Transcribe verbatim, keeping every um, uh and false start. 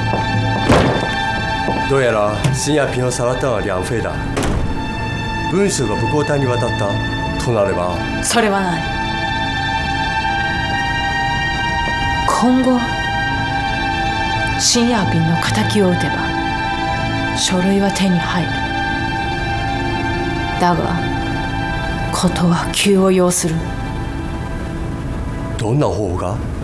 どうやら新薬品を触ったのは梁飞だ。文書が武功隊に渡ったとなれば。 それはない。今後新薬品の敵を討てば書類は手に入る。だが事は急を要する。 どんな方法が？